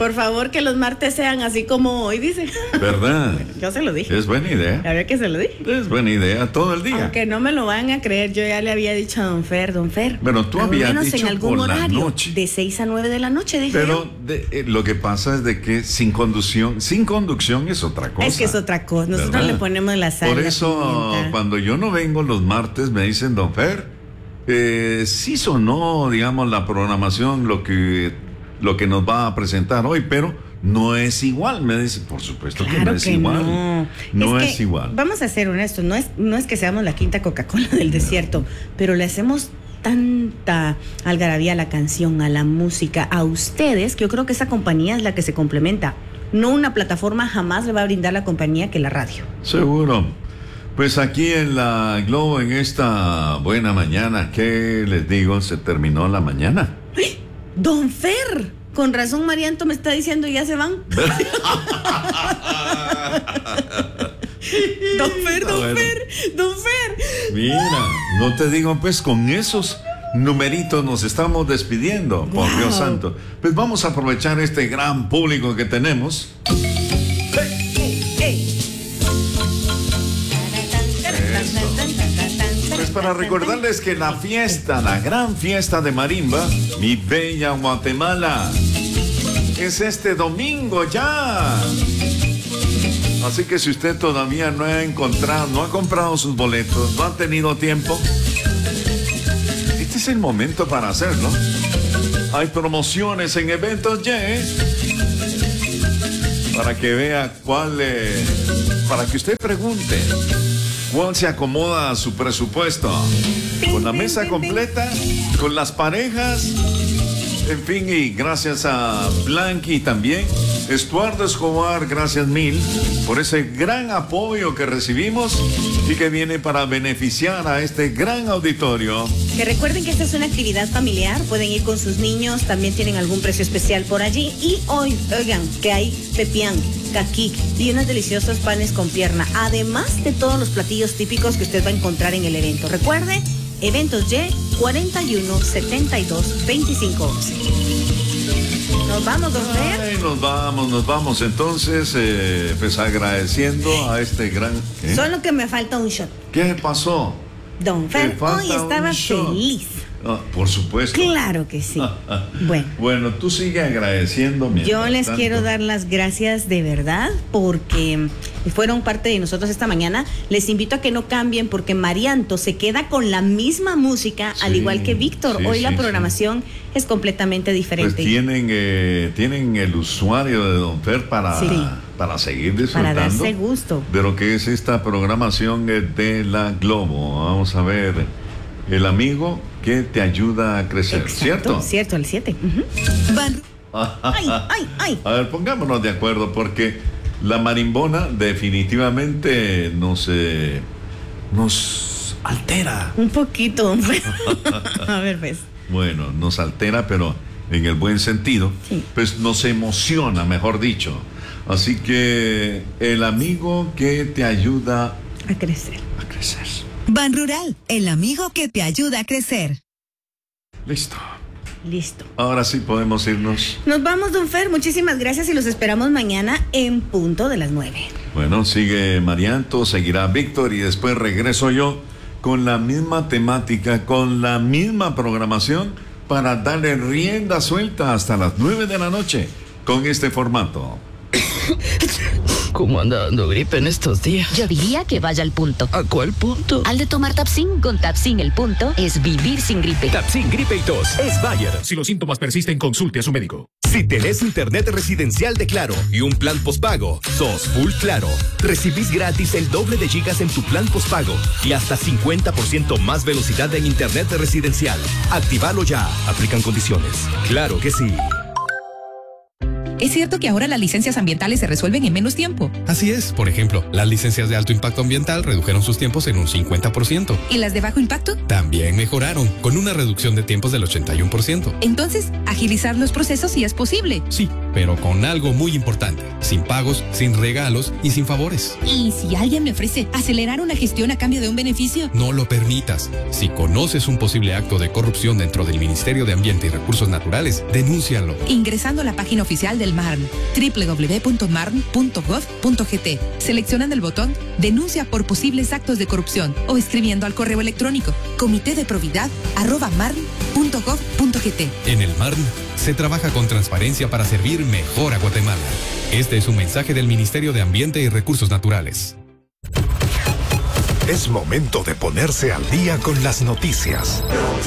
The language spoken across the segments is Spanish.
Por favor, que los martes sean así como hoy, dice. ¿Verdad? Bueno, yo se lo dije. Es buena idea. La verdad que se lo dije. Es buena idea todo el día. Aunque no me lo van a creer, yo ya le había dicho a don Fer. Bueno, tú al habías menos dicho en algún por la horario, noche. de 6 a 9 de la noche, dije Pero yo. lo que pasa es de que sin conducción es otra cosa. Es que es otra cosa. Nosotros ¿verdad? le ponemos la sal. Por la eso, pimienta. cuando yo no vengo los martes, me dicen, don Fer, sí sonó, digamos, la programación, lo que nos va a presentar hoy, pero no es igual. Me dice, por supuesto que no es igual. No es igual. Vamos a ser honestos, no es que seamos la quinta Coca-Cola del desierto, pero le hacemos tanta algarabía a la canción, a la música, a ustedes, que yo creo que esa compañía es la que se complementa. No una plataforma jamás le va a brindar la compañía que la radio. Seguro. Pues aquí en la Globo, en esta buena mañana, ¿qué les digo? Se terminó la mañana. Don Fer, con razón Marianto me está diciendo ya se van. Don Fer. Mira, no te digo, pues con esos numeritos nos estamos despidiendo, por Wow. Dios santo. Pues vamos a aprovechar este gran público que tenemos. Pues para recordarles que la gran fiesta de marimba, mi bella Guatemala, es este domingo ya. Así que si usted todavía no ha comprado sus boletos, no ha tenido tiempo, este es el momento para hacerlo. Hay promociones en Eventos Y, para que vea para que usted pregunte cuál se acomoda a su presupuesto. Con la mesa completa, con las parejas, en fin, y gracias a Blanqui también, Estuardo Escobar, gracias mil por ese gran apoyo que recibimos y que viene para beneficiar a este gran auditorio. Que recuerden que esta es una actividad familiar, pueden ir con sus niños, también tienen algún precio especial por allí. Y hoy, oigan, que hay pepián, caquic y unos deliciosos panes con pierna, además de todos los platillos típicos que usted va a encontrar en el evento. Recuerde, Eventos Y, 41 72 25 11. Nos vamos, don Fer. Ay, nos vamos entonces, pues agradeciendo a este gran... ¿Qué? Solo que me falta un shot. ¿Qué pasó? Don Fer, Te falta hoy estaba un shot. feliz. Por supuesto. Claro que sí. Bueno, tú sigue agradeciendo. Yo les quiero dar las gracias de verdad porque fueron parte de nosotros esta mañana. Les invito a que no cambien porque Marianto se queda con la misma música, al igual que Víctor. Hoy la programación es completamente diferente. Pues tienen el usuario de Don Fer para seguir disfrutando. Para darse gusto. De lo que es esta programación de la Globo. Vamos a ver, el amigo que te ayuda a crecer. Exacto, cierto, el 7. Ay. A ver, pongámonos de acuerdo porque la marimbona definitivamente nos altera. Un poquito. A ver, pues. Bueno, nos altera, pero en el buen sentido. Sí. Pues nos emociona, mejor dicho. Así que el amigo que te ayuda a crecer. Ban Rural, el amigo que te ayuda a crecer. Listo. Ahora sí podemos irnos. Nos vamos, don Fer. Muchísimas gracias y los esperamos mañana en punto de las 9. Bueno, sigue Marianto, seguirá Víctor y después regreso yo con la misma temática, con la misma programación para darle rienda suelta hasta las 9 de la noche con este formato. ¿Cómo anda dando gripe en estos días? Yo diría que vaya al punto. ¿A cuál punto? Al de tomar Tapsin. Con Tapsin el punto es vivir sin gripe. Tapsin gripe y tos es Bayer. Si los síntomas persisten, consulte a su médico. Si tenés internet residencial de Claro y un plan postpago, sos full Claro. Recibís gratis el doble de gigas en tu plan postpago y hasta 50% más velocidad en internet residencial. Actívalo ya. Aplican condiciones. Claro que sí. ¿Es cierto que ahora las licencias ambientales se resuelven en menos tiempo? Así es. Por ejemplo, las licencias de alto impacto ambiental redujeron sus tiempos en un 50%. ¿Y las de bajo impacto? También mejoraron, con una reducción de tiempos del 81%. Entonces, agilizar los procesos sí es posible. Sí, pero con algo muy importante, sin pagos, sin regalos y sin favores. ¿Y si alguien me ofrece acelerar una gestión a cambio de un beneficio? No lo permitas. Si conoces un posible acto de corrupción dentro del Ministerio de Ambiente y Recursos Naturales, denúncialo. Ingresando a la página oficial del MARN, www.marn.gov.gt, seleccionando el botón Denuncia por posibles actos de corrupción o escribiendo al correo electrónico comitedeprobidad@marn.gov.gt. En el MARN se trabaja con transparencia para servir mejor a Guatemala. Este es un mensaje del Ministerio de Ambiente y Recursos Naturales. Es momento de ponerse al día con las noticias.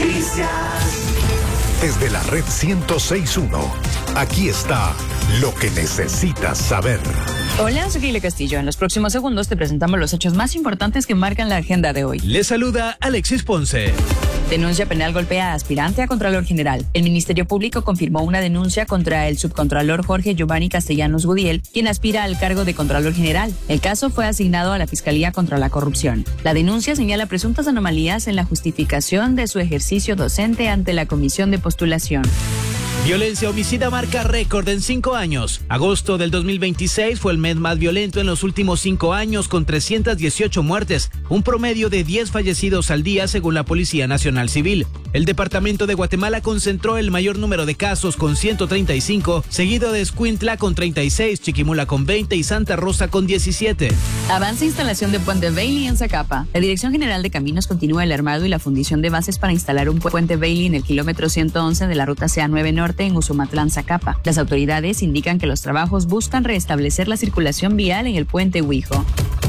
Desde la red 106.1, aquí está lo que necesitas saber. Hola, soy Keila Castillo. En los próximos segundos te presentamos los hechos más importantes que marcan la agenda de hoy. Les saluda Alexis Ponce. Denuncia penal golpea a aspirante a Contralor General. El Ministerio Público confirmó una denuncia contra el subcontralor Jorge Giovanni Castellanos Gudiel, quien aspira al cargo de Contralor General. El caso fue asignado a la Fiscalía contra la Corrupción. La denuncia señala presuntas anomalías en la justificación de su ejercicio docente ante la Comisión de Postulación. Violencia homicida marca récord en 5 años. Agosto del 2026 fue el mes más violento en los últimos 5 años, con 318 muertes, un promedio de 10 fallecidos al día según la Policía Nacional Civil. El departamento de Guatemala concentró el mayor número de casos con 135, seguido de Escuintla con 36, Chiquimula con 20 y Santa Rosa con 17. Avanza instalación de puente Bailey en Zacapa. La Dirección General de Caminos continúa el armado y la fundición de bases para instalar un puente Bailey en el kilómetro 111 de la ruta CA9 Norte en Usumatlán, Zacapa. Las autoridades indican que los trabajos buscan restablecer la circulación vial en el puente Huijo.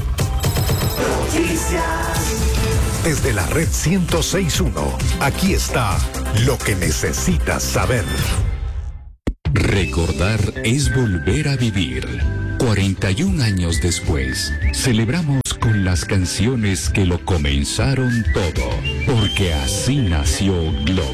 Desde la red 106.1, aquí está lo que necesitas saber. Recordar es volver a vivir. 41 años después, celebramos con las canciones que lo comenzaron todo, porque así nació Globo.